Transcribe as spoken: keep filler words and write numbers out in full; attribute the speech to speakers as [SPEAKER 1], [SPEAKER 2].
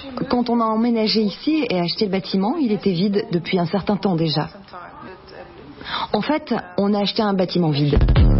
[SPEAKER 1] Quand on a emménagé ici et acheté le bâtiment, il était vide depuis un certain temps déjà. En fait, on a acheté un bâtiment vide.